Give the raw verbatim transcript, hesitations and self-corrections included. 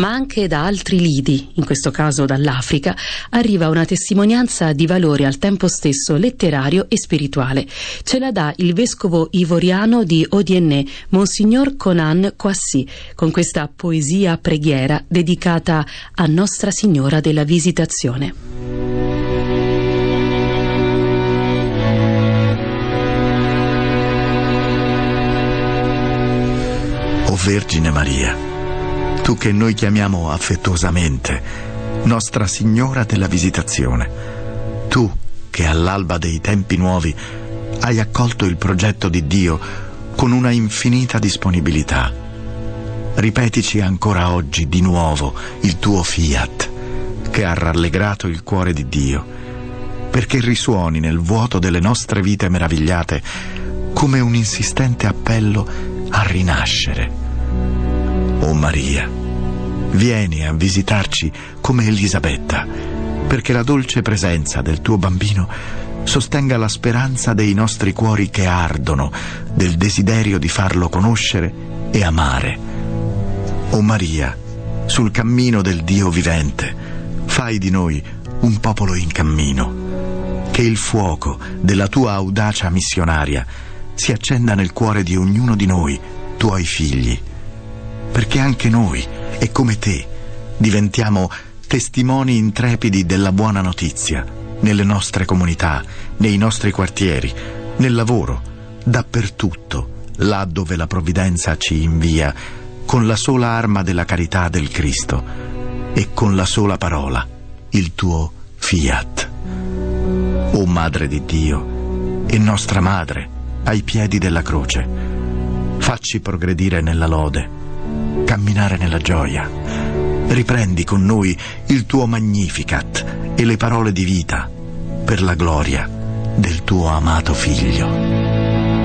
ma anche da altri lidi, in questo caso dall'Africa, arriva una testimonianza di valore al tempo stesso letterario e spirituale. Ce la dà il vescovo ivoriano di Odienné, Monsignor Conan Kouassi, con questa poesia preghiera dedicata a Nostra Signora della Visitazione. O Vergine Maria, tu che noi chiamiamo affettuosamente Nostra Signora della Visitazione, tu che all'alba dei tempi nuovi hai accolto il progetto di Dio con una infinita disponibilità, ripetici ancora oggi di nuovo il tuo fiat che ha rallegrato il cuore di Dio, perché risuoni nel vuoto delle nostre vite meravigliate come un insistente appello a rinascere. O Maria, vieni a visitarci come Elisabetta, perché la dolce presenza del tuo bambino sostenga la speranza dei nostri cuori che ardono del desiderio di farlo conoscere e amare. O Maria, sul cammino del Dio vivente, fai di noi un popolo in cammino, che il fuoco della tua audacia missionaria si accenda nel cuore di ognuno di noi, tuoi figli, perché anche noi, e come te, diventiamo testimoni intrepidi della buona notizia nelle nostre comunità, nei nostri quartieri, nel lavoro, dappertutto, là dove la provvidenza ci invia, con la sola arma della carità del Cristo e con la sola parola, il tuo fiat. O Madre di Dio e nostra Madre, ai piedi della croce, facci progredire nella lode, camminare nella gioia. Riprendi con noi il tuo Magnificat e le parole di vita per la gloria del tuo amato Figlio.